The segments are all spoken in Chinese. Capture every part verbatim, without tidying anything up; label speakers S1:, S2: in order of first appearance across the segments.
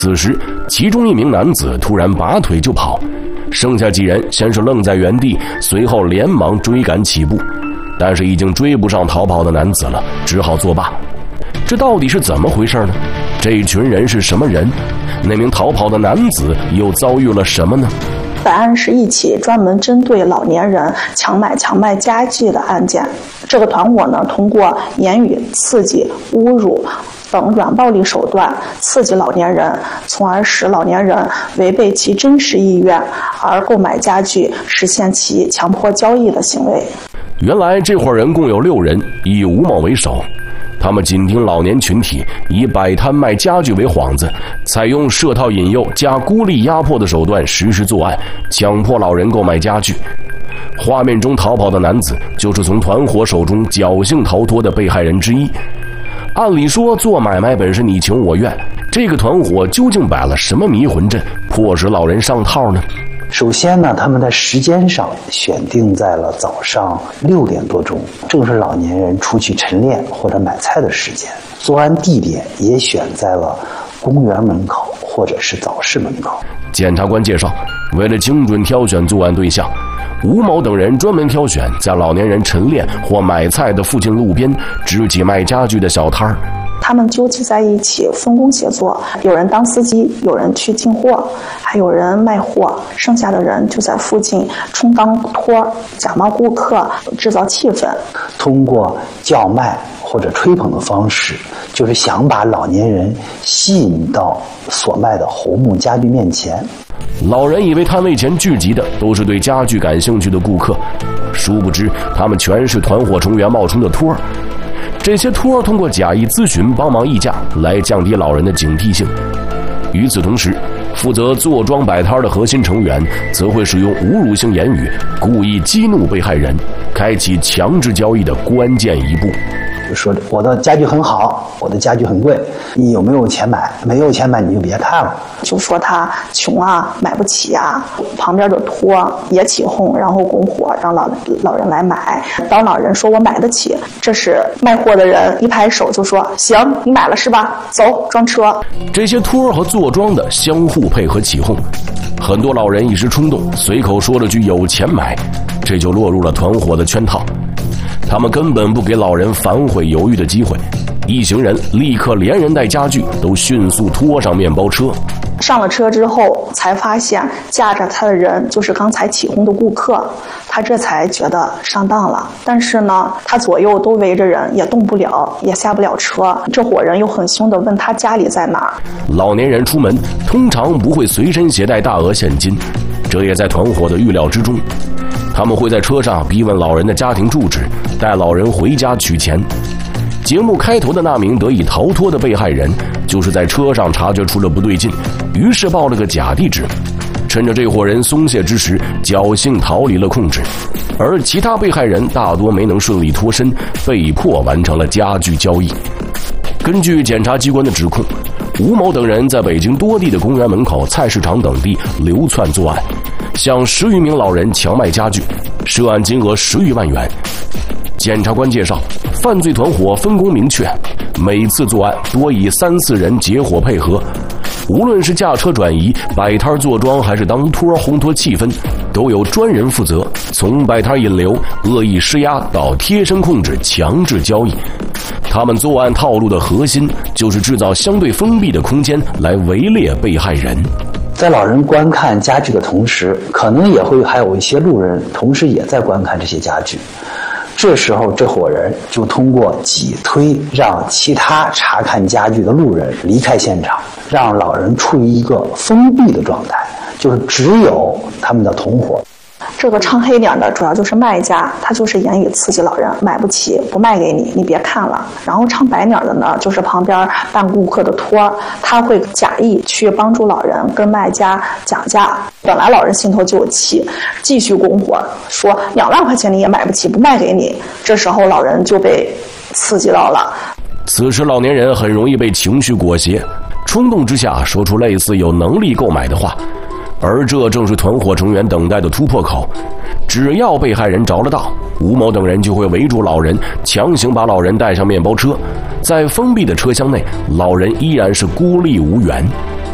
S1: 此时，其中一名男子突然拔腿就跑，剩下几人先是愣在原地，随后连忙追赶起步，但是已经追不上逃跑的男子了，只好作罢。这到底是怎么回事呢？这群人是什么人？那名逃跑的男子又遭遇了什么呢？
S2: 本案是一起专门针对老年人强买强卖家具的案件。这个团伙呢，通过言语刺激、侮辱等软暴力手段刺激老年人，从而使老年人违背其真实意愿而购买家具，实现其强迫交易的行为。
S1: 原来这伙人共有六人，以吴某为首。他们紧盯老年群体，以摆摊卖家具为幌子，采用设套引诱加孤立压迫的手段实施作案，强迫老人购买家具。画面中逃跑的男子就是从团伙手中侥幸逃脱的被害人之一。按理说做买卖本是你情我愿，这个团伙究竟摆了什么迷魂阵，迫使老人上套呢？
S3: 首先呢，他们在时间上选定在了早上六点多钟，正是老年人出去晨练或者买菜的时间。作案地点也选在了公园门口或者是早市门口。
S1: 检察官介绍，为了精准挑选作案对象，吴某等人专门挑选在老年人晨练或买菜的附近路边支起卖家具的小摊儿。
S2: 他们纠集在一起，分工协作，有人当司机，有人去进货，还有人卖货，剩下的人就在附近充当托，假冒顾客，制造气氛。
S3: 通过叫卖或者吹捧的方式，就是想把老年人吸引到所卖的红木家具面前。
S1: 老人以为摊位前聚集的都是对家具感兴趣的顾客，殊不知他们全是团伙成员冒充的托儿。这些托儿通过假意咨询、帮忙议价来降低老人的警惕性。与此同时，负责坐庄摆摊的核心成员则会使用侮辱性言语，故意激怒被害人，开启强制交易的关键一步。
S3: 就说我的家具很好，我的家具很贵，你有没有钱买？没有钱买你就别看了。
S2: 就说他穷啊，买不起啊。旁边的托也起哄，然后拱火，让老老人来买。当老人说我买得起，这时卖货的人一拍手就说：“行，你买了是吧？走，装车。”
S1: 这些托和坐庄的相互配合起哄，很多老人一时冲动，随口说了句“有钱买”，这就落入了团伙的圈套。他们根本不给老人反悔犹豫的机会，一行人立刻连人带家具都迅速拖上面包车。
S2: 上了车之后，才发现驾着他的人就是刚才起哄的顾客，他这才觉得上当了。但是呢，他左右都围着人，也动不了，也下不了车。这伙人又很凶地问他家里在哪儿。
S1: 老年人出门通常不会随身携带大额现金，这也在团伙的预料之中。他们会在车上逼问老人的家庭住址，带老人回家取钱。节目开头的那名得以逃脱的被害人，就是在车上察觉出了不对劲，于是报了个假地址，趁着这伙人松懈之时，侥幸逃离了控制。而其他被害人大多没能顺利脱身，被迫完成了家具交易。根据检察机关的指控，吴某等人在北京多地的公园门口、菜市场等地流窜作案，向十余名老人强卖家具，涉案金额十余万元。检察官介绍，犯罪团伙分工明确，每次作案多以三四人结伙配合，无论是驾车转移、摆摊坐庄，还是当托烘托气氛，都有专人负责，从摆摊引流、恶意施压到贴身控制、强制交易。他们作案套路的核心就是制造相对封闭的空间来围猎被害人。
S3: 在老人观看家具的同时，可能也会还有一些路人同时也在观看这些家具。这时候这伙人就通过挤推让其他查看家具的路人离开现场，让老人处于一个封闭的状态，就是只有他们的同伙。
S2: 这个唱黑脸的主要就是卖家，他就是言语刺激老人，买不起不卖给你，你别看了。然后唱白脸的呢，就是旁边扮顾客的托，他会假意去帮助老人跟卖家讲价。本来老人心头就有气，继续拱火，说两万块钱你也买不起，不卖给你。这时候老人就被刺激到了。
S1: 此时老年人很容易被情绪裹挟，冲动之下说出类似有能力购买的话。而这正是团伙成员等待的突破口，只要被害人着了道，吴某等人就会围住老人，强行把老人带上面包车。在封闭的车厢内，老人依然是孤立无援。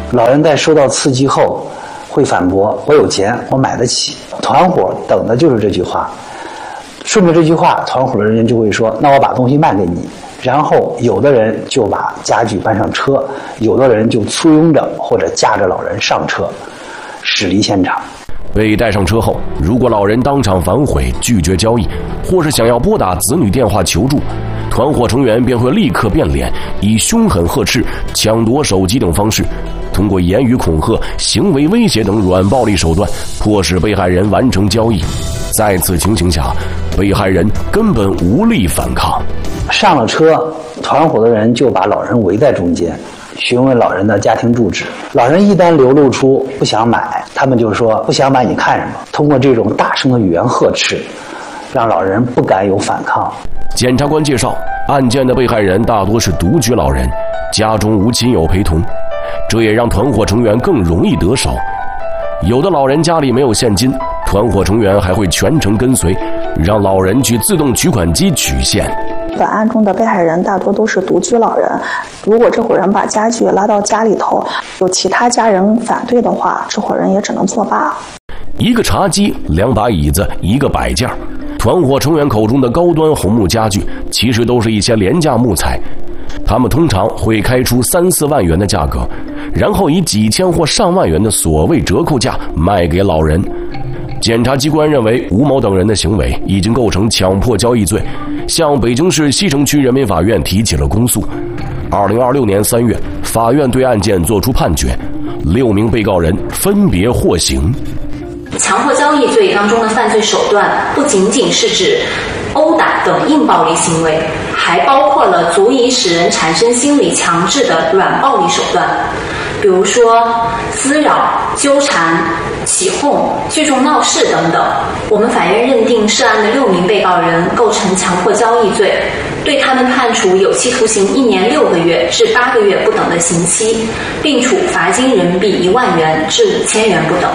S3: 老人在受到刺激后会反驳：“我有钱，我买得起。”团伙等的就是这句话。顺着这句话，团伙的人就会说：“那我把东西卖给你。”然后有的人就把家具搬上车，有的人就簇拥着或者架着老人上车，驶离现场。
S1: 被带上车后，如果老人当场反悔拒绝交易，或是想要拨打子女电话求助，团伙成员便会立刻变脸，以凶狠呵斥、抢夺手机等方式，通过言语恐吓、行为威胁等软暴力手段，迫使被害人完成交易。在此情形下，被害人根本无力反抗。
S3: 上了车，团伙的人就把老人围在中间，询问老人的家庭住址。老人一旦流露出不想买，他们就说：“不想买你看什么？”通过这种大声的语言呵斥，让老人不敢有反抗。
S1: 检察官介绍，案件的被害人大多是独居老人，家中无亲友陪同，这也让团伙成员更容易得手。有的老人家里没有现金，团伙成员还会全程跟随，让老人去自动取款机取现。
S2: 本案中的被害人大多都是独居老人，如果这伙人把家具拉到家里头，有其他家人反对的话，这伙人也只能作罢。
S1: 一个茶几，两把椅子，一个摆件，团伙成员口中的高端红木家具，其实都是一些廉价木材。他们通常会开出三四万元的价格，然后以几千或上万元的所谓折扣价卖给老人。检察机关认为吴某等人的行为已经构成强迫交易罪，向北京市西城区人民法院提起了公诉。二零二六年三月，法院对案件作出判决，六名被告人分别获刑。
S4: 强迫交易罪当中的犯罪手段不仅仅是指殴打等硬暴力行为，还包括了足以使人产生心理强制的软暴力手段，比如说滋扰、纠缠、起哄、聚众闹事等等。我们法院认定涉案的六名被告人构成强迫交易罪，对他们判处有期徒刑一年六个月至八个月不等的刑期，并处罚金人民币一万元至五千元不等。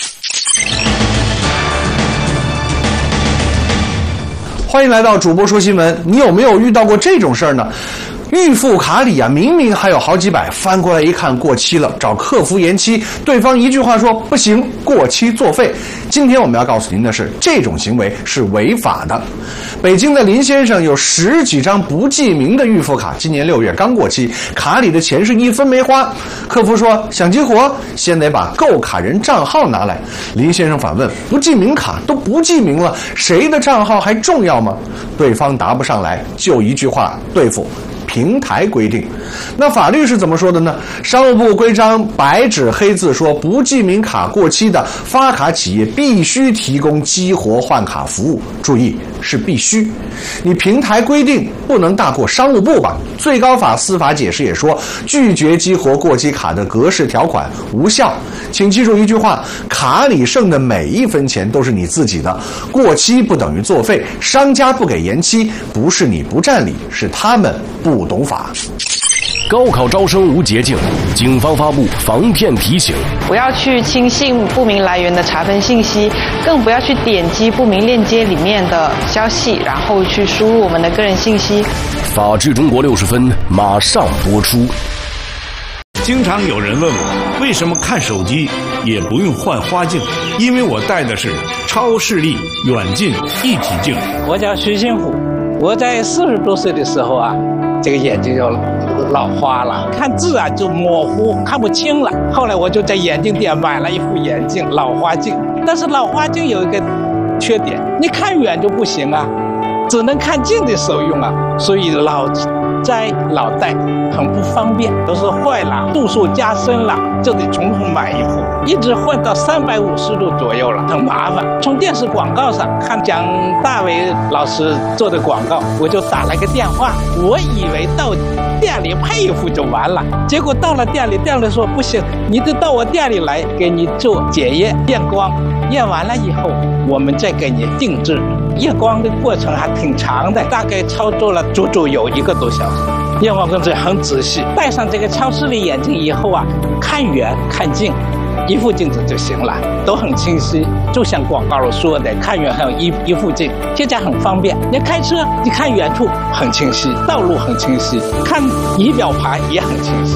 S5: 欢迎来到主播说新闻。你有没有遇到过这种事儿呢？预付卡里啊，明明还有好几百，翻过来一看过期了，找客服延期，对方一句话说不行，过期作废。今天我们要告诉您的是，这种行为是违法的。北京的林先生有十几张不记名的预付卡，今年六月刚过期，卡里的钱是一分没花。客服说想激活，先得把购卡人账号拿来。林先生反问，不记名卡都不记名了，谁的账号还重要吗？对方答不上来，就一句话对付。平台规定，那法律是怎么说的呢？商务部规章白纸黑字说，不记名卡过期的，发卡企业必须提供激活换卡服务。注意，是必须。你平台规定不能大过商务部吧？最高法司法解释也说，拒绝激活过期卡的格式条款无效。请记住一句话，卡里剩的每一分钱都是你自己的，过期不等于作废，商家不给延期，不是你不占理，是他们不懂法。
S1: 高考招生无捷径，警方发布防骗提醒：
S6: 不要去轻信不明来源的查分信息，更不要去点击不明链接里面的消息，然后去输入我们的个人信息。
S1: 法治中国六十分马上播出。
S7: 经常有人问我，为什么看手机也不用换花镜？因为我戴的是超视力远近一体镜。
S8: 我叫徐新虎，我在四十多岁的时候啊，这个眼睛就老花了，看字啊就模糊，看不清了。后来我就在眼镜店买了一副眼镜，老花镜。但是老花镜有一个缺点，你看远就不行啊，只能看近的时候用啊，所以老摘老戴很不方便，都是坏了，度数加深了，就得重新买一副，一直换到三百五十度左右了，很麻烦。从电视广告上看蒋大为老师做的广告，我就打了个电话，我以为到店里配一副就完了，结果到了店里，店里说不行，你得到我店里来给你做检验验光，验完了以后我们再给你定制。验光的过程还挺长的，大概操作了足足有一个多小时。验光工作很仔细，戴上这个超视力眼镜以后啊，看远看近一副镜子就行了，都很清晰，就像广告里说的，看远还有一一副镜，现在很方便。你开车，你看远处很清晰，道路很清晰，看仪表盘也很清晰。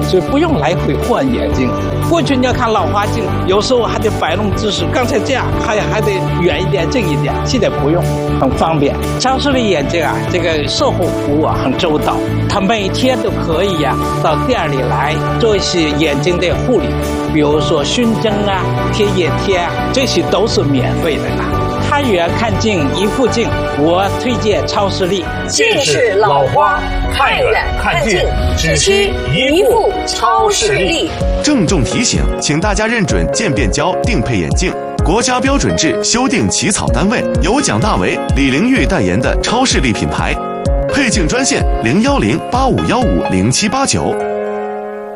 S8: 所以不用来回换眼镜。过去你要看老花镜，有时候还得摆弄姿势，刚才这样还还得远一点、近一点，现在不用，很方便。超视力眼镜啊，这个售后服务啊很周到，他每天都可以呀、啊、到店里来做一些眼睛的护理，比如说熏蒸啊、贴眼贴啊，这些都是免费的啦。看远看近一副镜，我推荐超视力。
S9: 近视老花，看远看近，只需一副超视力。
S10: 郑重提醒，请大家认准渐变焦定配眼镜，国家标准制修订起草单位由蒋大为、李玲玉代言的超视力品牌。配镜专线零幺零八五幺五零七八九。